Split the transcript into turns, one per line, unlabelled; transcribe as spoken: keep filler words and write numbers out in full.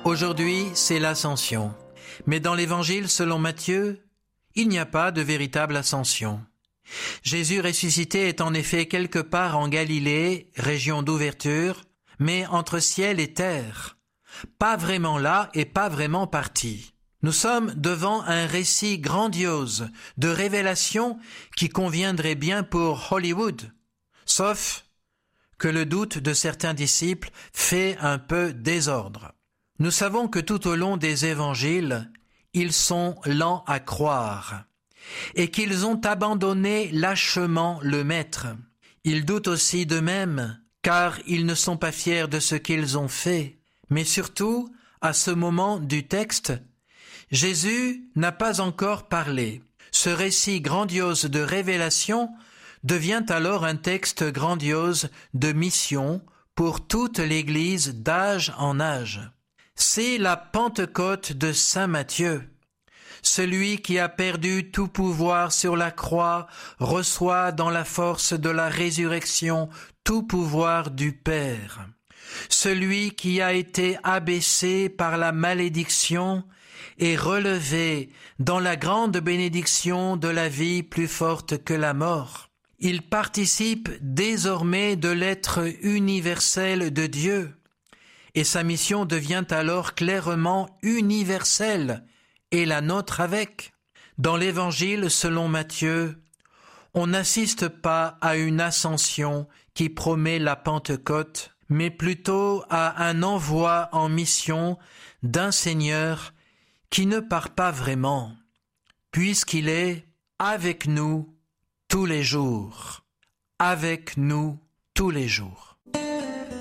Aujourd'hui, c'est l'ascension. Mais dans l'évangile selon Matthieu, il n'y a pas de véritable ascension. Jésus ressuscité est en effet quelque part en Galilée, région d'ouverture, mais entre ciel et terre. Pas vraiment là et pas vraiment parti. Nous sommes devant un récit grandiose de révélation qui conviendrait bien pour Hollywood, sauf que le doute de certains disciples fait un peu désordre. Nous savons que tout au long des évangiles, ils sont lents à croire et qu'ils ont abandonné lâchement le Maître. Ils doutent aussi d'eux-mêmes, car ils ne sont pas fiers de ce qu'ils ont fait. Mais surtout, à ce moment du texte, Jésus n'a pas encore parlé. Ce récit grandiose de révélation devient alors un texte grandiose de mission pour toute l'Église d'âge en âge. C'est la Pentecôte de saint Matthieu. Celui qui a perdu tout pouvoir sur la croix reçoit dans la force de la résurrection tout pouvoir du Père. Celui qui a été abaissé par la malédiction est relevé dans la grande bénédiction de la vie plus forte que la mort. Il participe désormais de l'être universel de Dieu, et sa mission devient alors clairement universelle, et la nôtre avec. Dans l'Évangile selon Matthieu, on n'assiste pas à une ascension qui promet la Pentecôte, mais plutôt à un envoi en mission d'un Seigneur qui ne part pas vraiment, puisqu'il est avec nous tous les jours, avec nous tous les jours.